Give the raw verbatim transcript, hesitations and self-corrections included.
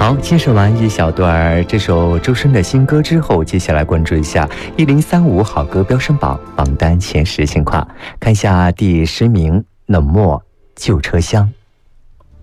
好，欣赏完一小段这首周深的新歌之后，接下来关注一下一零三五好歌飙升榜榜单前十情况。看一下第十名，冷漠旧车厢。